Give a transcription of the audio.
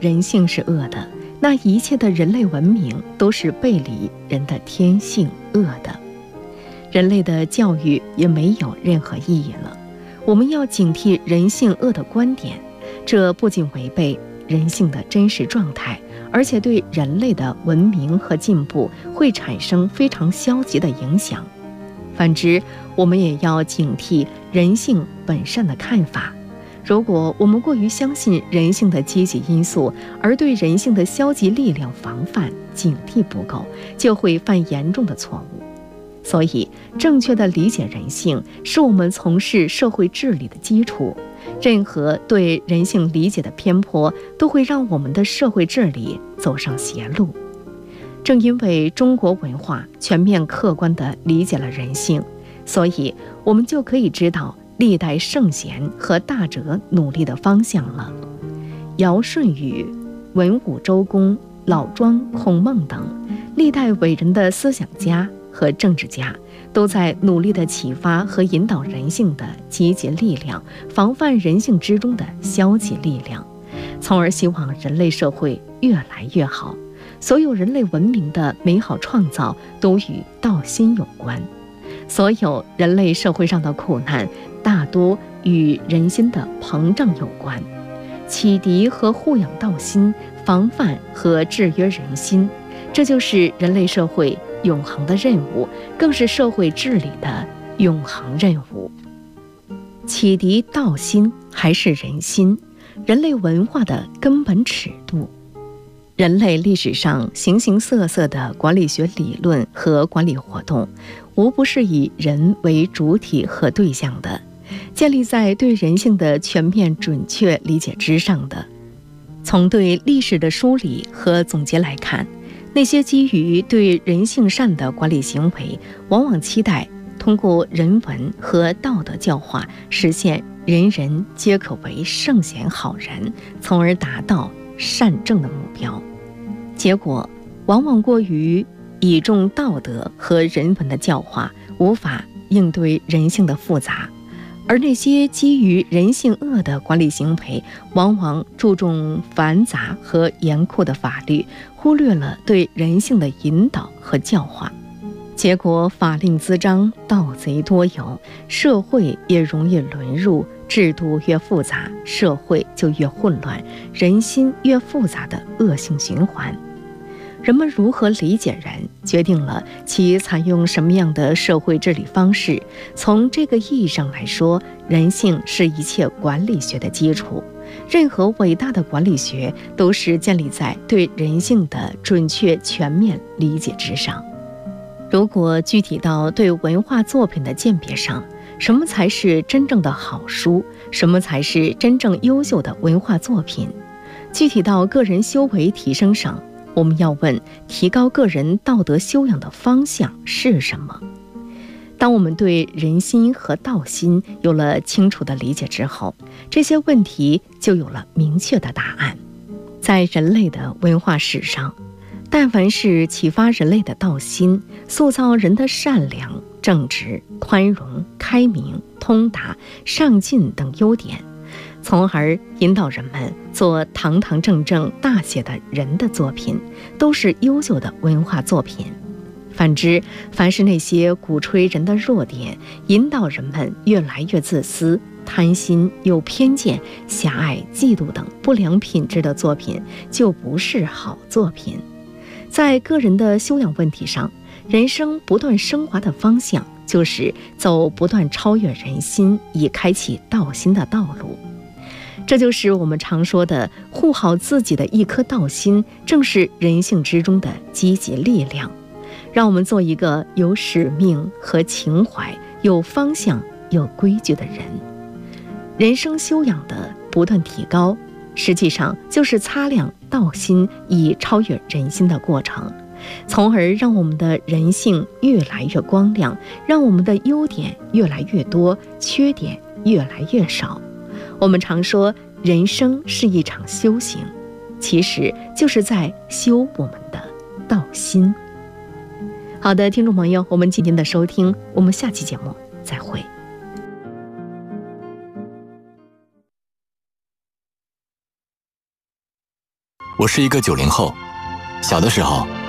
人性是恶的，那一切的人类文明都是背离人的天性恶的，人类的教育也没有任何意义了。我们要警惕人性恶的观点，这不仅违背人性的真实状态，而且对人类的文明和进步会产生非常消极的影响。反之，我们也要警惕人性本善的看法。如果我们过于相信人性的积极因素，而对人性的消极力量防范警惕不够，就会犯严重的错误。所以，正确的理解人性是我们从事社会治理的基础。任何对人性理解的偏颇，都会让我们的社会治理走上邪路。正因为中国文化全面客观地理解了人性，所以我们就可以知道历代圣贤和大哲努力的方向了。尧舜禹、文武周公、老庄、孔孟等历代伟人的思想家和政治家，都在努力地启发和引导人性的积极力量，防范人性之中的消极力量，从而希望人类社会越来越好。所有人类文明的美好创造都与道心有关，所有人类社会上的苦难大多与人心的膨胀有关。启迪和护养道心，防范和制约人心，这就是人类社会永恒的任务，更是社会治理的永恒任务。启迪道心还是人心，人类文化的根本尺度。人类历史上形形色色的管理学理论和管理活动，无不是以人为主体和对象的，建立在对人性的全面准确理解之上的。从对历史的梳理和总结来看，那些基于对人性善的管理行为，往往期待通过人文和道德教化，实现人人皆可为圣贤好人，从而达到善政的目标。结果往往过于倚重道德和人文的教化，无法应对人性的复杂。而那些基于人性恶的管理行为，往往注重繁杂和严酷的法律，忽略了对人性的引导和教化。结果法令滋章，盗贼多有，社会也容易沦入制度越复杂，社会就越混乱，人心越复杂的恶性循环。人们如何理解人，决定了其采用什么样的社会治理方式。从这个意义上来说，人性是一切管理学的基础。任何伟大的管理学都是建立在对人性的准确全面理解之上。如果具体到对文化作品的鉴别上，什么才是真正的好书，什么才是真正优秀的文化作品？具体到个人修为提升上，我们要问提高个人道德修养的方向是什么？当我们对人心和道心有了清楚的理解之后，这些问题就有了明确的答案。在人类的文化史上，但凡是启发人类的道心，塑造人的善良、正直、宽容、开明、通达、上进等优点，从而引导人们做堂堂正正大写的人的作品，都是优秀的文化作品。反之，凡是那些鼓吹人的弱点，引导人们越来越自私、贪心、有偏见、狭隘、嫉妒等不良品质的作品，就不是好作品。在个人的修养问题上，人生不断升华的方向就是走不断超越人心，以开启道心的道路。这就是我们常说的护好自己的一颗道心，正是人性之中的积极力量。让我们做一个有使命和情怀、有方向、有规矩的人。人生修养的不断提高，实际上就是擦亮道心以超越人心的过程，从而让我们的人性越来越光亮，让我们的优点越来越多，缺点越来越少。我们常说人生是一场修行，其实就是在修我们的道心。好的，听众朋友，我们今天的收听，我们下期节目再会。 我是一个90后，小的时候